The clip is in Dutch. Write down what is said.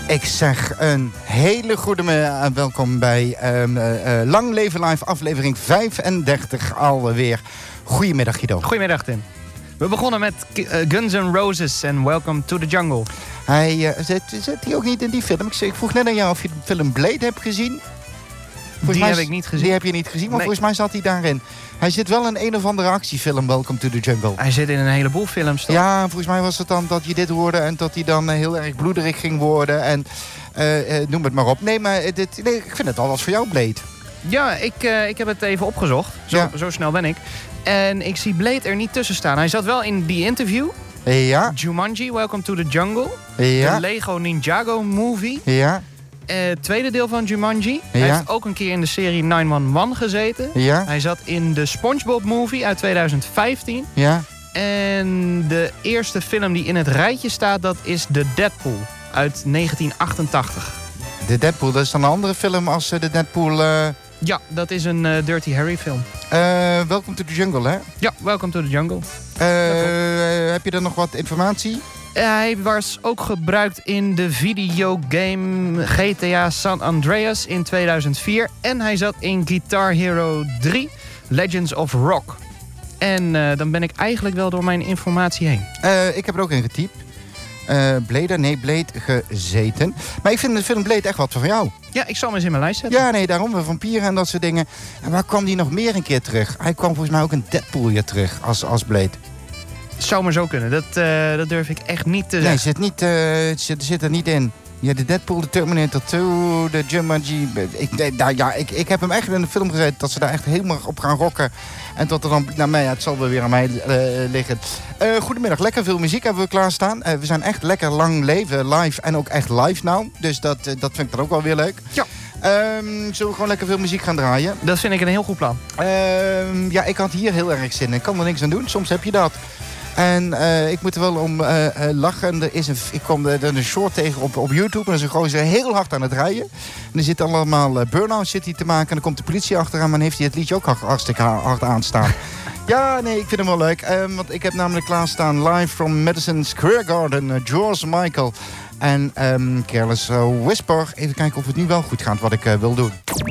Ik zeg een hele goede welkom bij Lang Leven Live, aflevering 35 alweer. Goedemiddag, Guido. Goedemiddag, Tim. We begonnen met Guns N' Roses en Welcome to the Jungle. Hij zit hij ook niet in die film? Ik vroeg net aan jou of je de film Blade hebt gezien. Die heb ik niet gezien. Die heb je niet gezien, maar volgens mij zat hij daarin. Hij zit wel in een of andere actiefilm, Welcome to the Jungle. Hij zit in een heleboel films, toch? Ja, volgens mij was het dan dat je dit hoorde en dat hij dan heel erg bloederig ging worden. En noem het maar op. Nee, maar ik vind het al wat voor jou, Blade. Ja, ik heb het even opgezocht. Zo snel ben ik. En ik zie Blade er niet tussen staan. Hij zat wel in The Interview. Ja. Jumanji, Welcome to the Jungle. Ja. De Lego Ninjago Movie. Ja. Tweede deel van Jumanji. Ja. Hij heeft ook een keer in de serie 911 gezeten. Ja. Hij zat in de SpongeBob Movie uit 2015. Ja. En de eerste film die in het rijtje staat, dat is The Deadpool uit 1988. De Deadpool, dat is dan een andere film als de Deadpool... Ja, dat is een Dirty Harry film. Welcome to the Jungle, hè? Ja, Welcome to the Jungle. Heb je er nog wat informatie? Hij was ook gebruikt in de videogame GTA San Andreas in 2004. En hij zat in Guitar Hero 3, Legends of Rock. En dan ben ik eigenlijk wel door mijn informatie heen. Ik heb er ook in getypt. Blade gezeten. Maar ik vind de film Blade echt wat voor jou. Ja, ik zal hem eens in mijn lijst zetten. Ja, nee, daarom. We vampieren en dat soort dingen. En waar kwam die nog meer een keer terug? Hij kwam volgens mij ook in Deadpool hier terug als Blade. Zou maar zo kunnen. Dat durf ik echt niet te zeggen. Nee, zit er niet in. Ja, de Deadpool, de Terminator 2, de Jumanji. Ik heb hem echt in de film gezeten dat ze daar echt helemaal op gaan rocken. En tot er dan... Nou, het zal wel weer aan mij liggen. Goedemiddag, lekker veel muziek hebben we klaarstaan. We zijn echt lekker lang leven, live en ook echt live nou. Dus dat vind ik dan ook wel weer leuk. Ja. Zullen we gewoon lekker veel muziek gaan draaien? Dat vind ik een heel goed plan. Ja, ik had hier heel erg zin in. Ik kan er niks aan doen, soms heb je dat. En ik moet er wel om lachen. Ik kwam een short tegen op YouTube. En dan is een gozer heel hard aan het rijden. En er zit allemaal burn-out te maken. En dan komt de politie achteraan. Maar dan heeft hij het liedje ook hartstikke hard aanstaan. Ja, nee, ik vind hem wel leuk. Want ik heb namelijk klaarstaan live from Madison Square Garden. George Michael en Careless Whisper. Even kijken of het nu wel goed gaat wat ik wil doen.